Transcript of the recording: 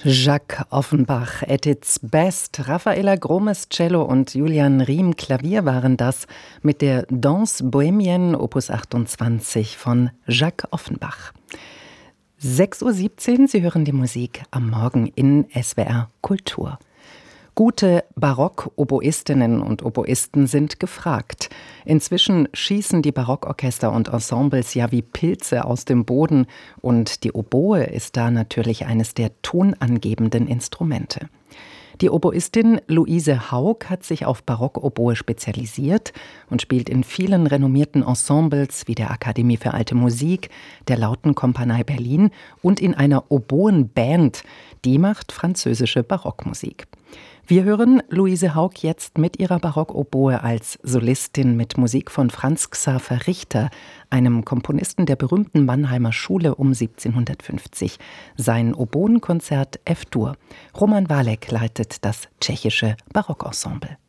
Jacques Offenbach at its best. Raffaella Gromes Cello und Julian Riem Klavier waren das mit der Danse Bohémienne Opus 28 von Jacques Offenbach. 6:17 Uhr, Sie hören die Musik am Morgen in SWR Kultur. Gute Barock-Oboistinnen und Oboisten sind gefragt. Inzwischen schießen die Barockorchester und Ensembles ja wie Pilze aus dem Boden und die Oboe ist da natürlich eines der tonangebenden Instrumente. Die Oboistin Luise Haug hat sich auf Barockoboe spezialisiert und spielt in vielen renommierten Ensembles wie der Akademie für Alte Musik, der Lautenkompanie Berlin und in einer Oboenband, die macht französische Barockmusik. Wir hören Luise Haug jetzt mit ihrer Barockoboe als Solistin mit Musik von Franz Xaver Richter, einem Komponisten der berühmten Mannheimer Schule um 1750. Sein Oboenkonzert F-Dur. Roman Walek leitet das tschechische Barockensemble.